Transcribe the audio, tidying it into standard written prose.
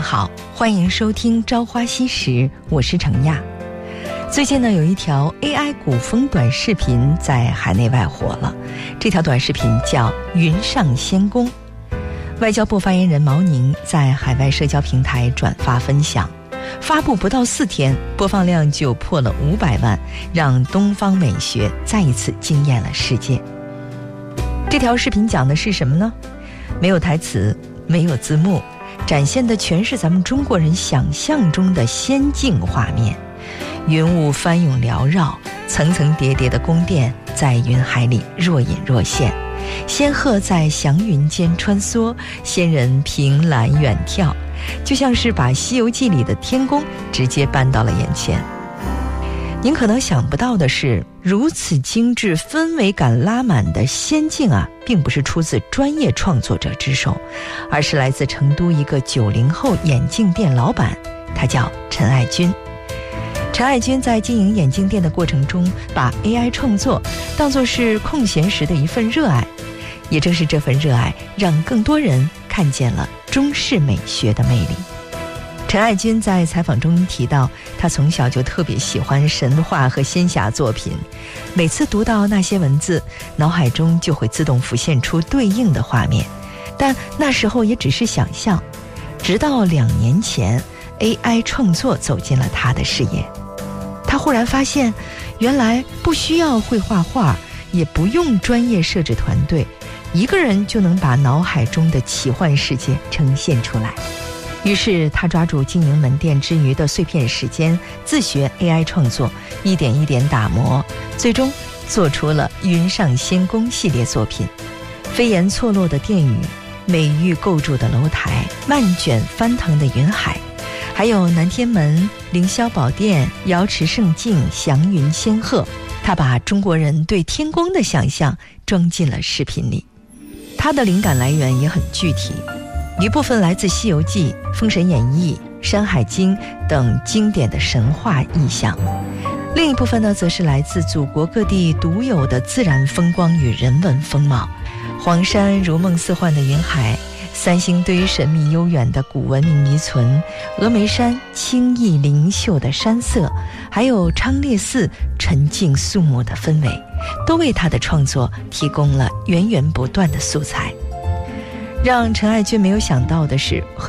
好，欢迎收听朝花夕拾，我是程亚。最近呢，有一条 AI 古风短视频在海内外火了，这条短视频叫《云上仙宫》。外交部发言人毛宁在海外社交平台转发分享，发布不到4天，播放量就破了500万，让东方美学再一次惊艳了世界。这条视频讲的是什么呢？没有台词，没有字幕，展现的全是咱们中国人想象中的仙境画面。云雾翻涌缭绕，层层叠叠的宫殿在云海里若隐若现，仙鹤在祥云间穿梭，仙人凭栏远眺，就像是把《西游记》里的天宫直接搬到了眼前。您可能想不到的是，如此精致、氛围感拉满的仙境啊，并不是出自专业创作者之手，而是来自成都一个90后眼镜店老板，他叫陈爱军。陈爱军在经营眼镜店的过程中，把 AI 创作当作是空闲时的一份热爱，也正是这份热爱，让更多人看见了中式美学的魅力。陈爱军在采访中提到，他从小就特别喜欢神话和仙侠作品，每次读到那些文字，脑海中就会自动浮现出对应的画面，但那时候也只是想象。直到2年前 AI 创作走进了他的视野，他忽然发现，原来不需要会画画，也不用专业摄制团队，一个人就能把脑海中的奇幻世界呈现出来。于是他抓住经营门店之余的碎片时间，自学 AI 创作，一点一点打磨，最终做出了云上仙宫系列作品。飞檐错落的殿宇，美玉构筑的楼台，漫卷翻腾的云海，还有南天门、凌霄宝殿、瑶池圣境、祥云仙鹤，他把中国人对天宫的想象装进了视频里。他的灵感来源也很具体，一部分来自《西游记》《封神演义》《山海经》等经典的神话意象，另一部分呢，则是来自祖国各地独有的自然风光与人文风貌。黄山如梦似幻的云海，三星堆神秘悠远的古文明遗存，峨眉山清逸灵秀的山色，还有昌烈寺沉静肃穆的氛围，都为他的创作提供了源源不断的素材。让陈爱军没有想到的是，